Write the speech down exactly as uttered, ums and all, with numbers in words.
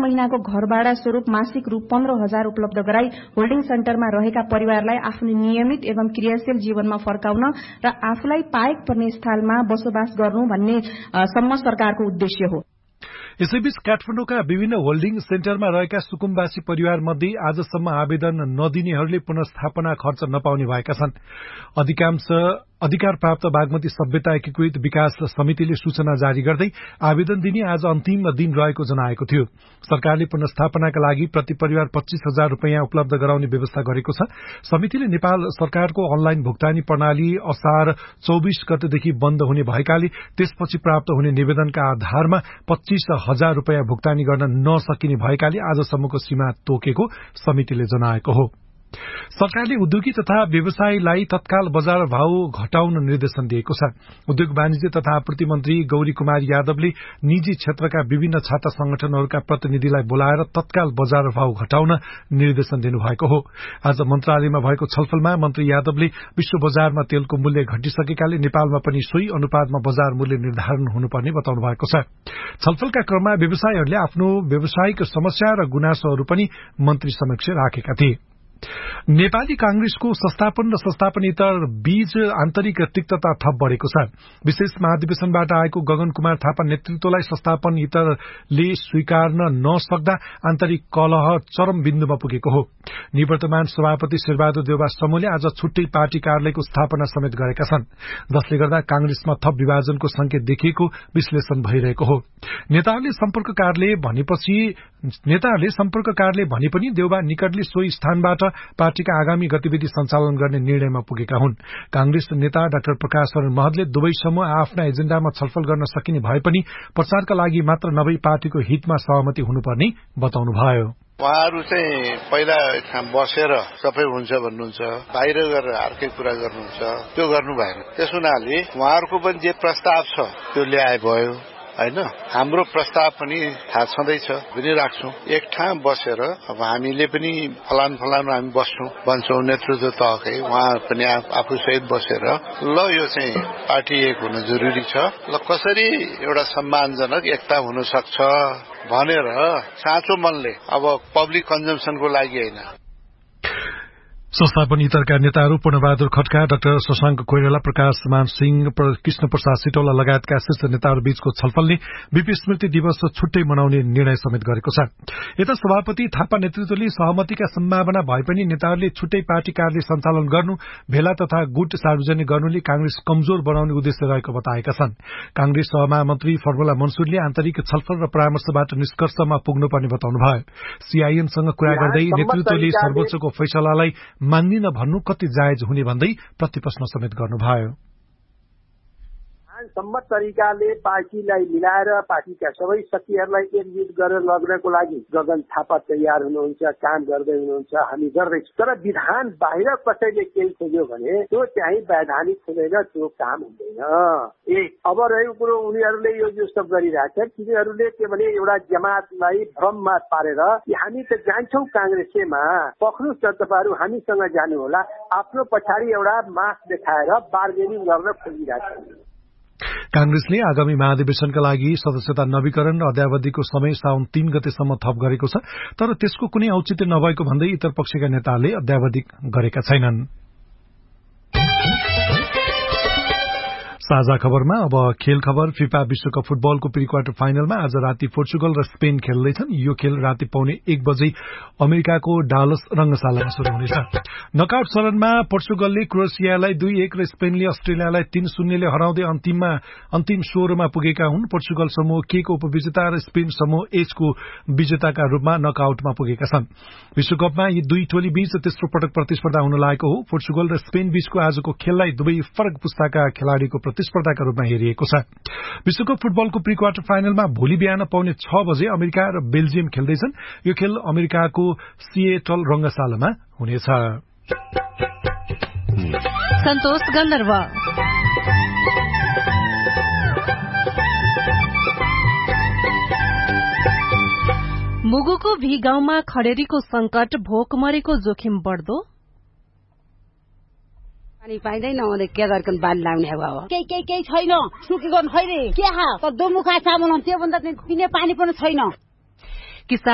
महिनाको घरभाडा स्वरूप मासिक रु पन्ध्र हजार उपलब्ध गराई होल्डिङ सेन्टरमा रहेका परिवारलाई आफ्नो नियमित एवं क्रियाशील जीवनमा फर्काउन र आफूलाई पाएक पर्ने स्थलमा बसोबास गर्नु भन्ने सम्म सरकारको उद्देश्य हो। यसैबीच काठमाडौँका विभिन्न होल्डिङ सेन्टरमा रहेका सुकुम्बासी परिवार मध्ये आजसम्म आवेदन नदिनेहरूले पुनर्स्थापना खर्च नपाउने भएका छन्। अधिकांश अधिकार प्राप्त बागमती सभ्यता एकीकृत विकास समितिले सूचना जारी गर्दै आवेदन दिने आज अन्तिम दिन रहेको जनाएको थियो। सरकारले पुनर्स्थापनाका लागि प्रति परिवार पच्चीस हजार रूपियाँ उपलब्ध गराउने व्यवस्था गरेको छ। समितिले नेपाल सरकारको अनलाइन भुक्तानी प्रणाली असार चौबीस गतेदेखि बन्द हुने भएकाले त्यसपछि प्राप्त हुने निवेदनका आधारमा पच्चीस हजार रूपियाँ भुक्तानी गर्न नसकिने भएकाले आजसम्मको सीमा तोकेको समितिले जनाएको हो। सरकारले उद्योगी तथा व्यवसायीलाई तत्काल बजार भाव घटाउन निर्देशन दिएको छ। उद्योग वाणिज्य तथा आपूर्ति मन्त्री गौरी कुमार यादवले निजी क्षेत्रका विभिन्न छाता संगठनहरूका प्रतिनिधिलाई बोलाएर तत्काल बजार भाव घटाउन निर्देशन दिनुभएको हो। आज मन्त्रालयमा भएको छलफलमा मन्त्री यादवले विश्व बजारमा तेलको मूल्य घटिसकेकाले नेपालमा पनि सोही अनुपातमा बजार मूल्य निर्धारण हुनुपर्ने बताउनु भएको छ। छलफलका क्रममा व्यवसायीहरूले आफ्नो व्यावसायिक समस्या र गुनासोहरू पनि मन्त्री समक्ष राखेका थिए। नेपाली कांग्रेसको संस्थापन र संस्थापनेतर बीच आन्तरिक तिक्तता थप बढ़ेको छ। विशेष महाधिवेशनबाट आएको गगन कुमार थापा नेतृत्वलाई संस्थापनेतरले स्वीकार्न नसक्दा आन्तरिक कलह चरम बिन्दुमा पुगेको हो। निवर्तमान सभापति शेरबहादुर देउबा समूहले आज छुट्टै पार्टी कार्यालयको स्थापना समेत गरेका छन्, जसले गर्दा कांग्रेसमा थप विभाजनको संकेत देखिएको विश्लेषण भइरहेको हो। नेताहरूले सम्पर्क कार्यालय भनेपछि नेताहरूले सम्पर्क कार्यालय भने पनि देउबा निकटले सोही स्थानबाट पार्टीका आगामी गतिविधि सञ्चालन गर्ने निर्णयमा पुगेका हुन्। कांग्रेस नेता डाक्टर प्रकाश शरण महतले दुवै समूह आफ्ना एजेण्डामा छलफल गर्न सकिने भए पनि प्रचारका लागि मात्र नभई पार्टीको हितमा सहमति हुनुपर्ने बताउनुभयो। उहाँहरू चाहिँ पहिला बसेर सबै हुन्छ भन्नुहुन्छ, बाहिर गएर अर्कै कुरा गर्नुहुन्छ, त्यो गर्नु भएन। त्यस हुनाले उहाँहरूको पनि जे प्रस्ताव छ त्यो ल्याए भयो हैन। हाम्रो प्रस्ताव पनि थाहा छँदैछ पनि राख्छौं। एक ठाउँ बसेर अब हामीले पनि फलान फलान हामी बस्छौं भन्छौं, नेतृत्व तहकै उहाँ पनि आफू सहित बसेर ल यो चाहिँ पार्टी एक हुन जरुरी छ, ल कसरी एउटा सम्मानजनक एकता हुन सक्छ भनेर साँचो मनले अब पब्लिक कन्जम्सनको लागि हैन। संस्थापन इतरका नेताहरू पूर्णबहादुर खड्का, डाक्टर शशाङ्क कोइराला, प्रकाश मान सिंह, कृष्ण प्रसाद सिटौला लगायतका शीर्ष नेताहरू बीचको छलफलले बीपी स्मृति दिवस छुट्टै मनाउने निर्णय समेत गरेको छ। यता सभापति थापा नेतृत्वले सहमतिका सम्भावना भए पनि नेताहरूले छुट्टै पार्टी कार्यालय सञ्चालन गर्नु, भेला तथा गुट सार्वजनिक गर्नुले कांग्रेस कमजोर बनाउने उद्देश्य रहेको बताएका छन्। कांग्रेस सहमहामन्त्री फर्मुला मनसुरले आन्तरिक छलफल र परामर्शबाट निष्कर्षमा पुग्नुपर्ने बताउनुभयो। सीआईएमसँग कुरा गर्दै नेतृत्वले सर्वोच्चको फैसलालाई मान्दिन भन्नु कति जायज हुने भन्दै प्रतिप्रश्न समेत गर्नुभयो। सम्मत तरिकाले पार्टीलाई मिलाएर पार्टीका सबै शक्तिहरूलाई एकजुट गरेर लग्नको लागि गगन थापा तयार हुनुहुन्छ, काम गर्दै हुनुहुन्छ, हामी गर्दैछौँ। तर विधान बाहिर कसैले केही खोज्यो भने त्यो चाहिँ वैधानिक हुँदैन, त्यो काम हुँदैन। ए अब रहेको कुरो उनीहरूले यो जो सब गरिरहेछ, तिनीहरूले के भने एउटा जमातलाई भ्रममा पारेर हामी त जान्छौँ कांग्रेसमा, पख्नुहोस् न तपाईँहरू हामीसँग जानु होला, आफ्नो पछाडि एउटा मास देखाएर बार्गेनिङ गर्न खोजिरहेछ। कांग्रेसले आगामी महाधिवेशनका लागि सदस्यता नवीकरण र अद्यावधिको समय साउन तीन गतेसम्म थप गरेको छ, तर त्यसको कुनै औचित्य नभएको भन्दै इतर पक्षका नेताहरूले अद्यावधि गरेका छैनन्। साझा खबरमा अब खेल खबर। फिफा विश्वकप फुटबलको प्री क्वार्टर फाइनलमा आज राति पोर्चुगल र स्पेन खेल्दैछन्। यो खेल राति पाउने एक बजे अमेरिकाको डालस रंगशालामा शुरू हुनेछ। नकआउट चरणमा पोर्चुगलले क्रोएसियालाई दुई एक र स्पेनले अस्ट्रेलियालाई तीन शून्यले हराउँदै अन्तिममा अन्तिम सोह्रमा पुगेका हुन्। पोर्चुगल समूह के को उपविजेता र स्पेन समूह एच को विजेताका रूपमा नकआउटमा पुगेका छन्। विश्वकपमा यी दुई टोली बीच तेस्रो पटक प्रतिस्पर्धा हुन लागेको हो। पोर्चुगल र स्पेन बीचको आजको खेललाई दुवै फरक पुस्ताका खेलाड़ीको प्रतिस्पर्धाका रूपमा हेरिएको छ। विश्वकप फुटबलको प्री क्वार्टर फाइनलमा भोलि बिहान पाउने छ बजे अमेरिका र बेल्जियम खेल्दैछन्। यो खेल अमेरिकाको सिएटल रंगशालामा हुनेछ। सन्तोष गन्धर्व मुगुको भी गाउँमा खडेरीको संकट, भोकमरीको जोखिम बढ्दो। पानी पाइँदैन, के गरिकन बाली लाग्ने अब केही केही केही छैन, सुकेको खैरे के हा त दोमुखा चामल त्यो भन्दा पिने पानी पनि छैन।